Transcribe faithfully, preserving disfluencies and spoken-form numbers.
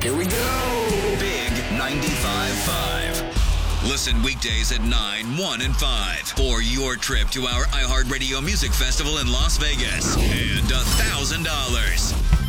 Here we go. Big ninety-five point five. Listen weekdays at nine, one, and five for your trip to our iHeartRadio Music Festival in Las Vegas and one thousand dollars.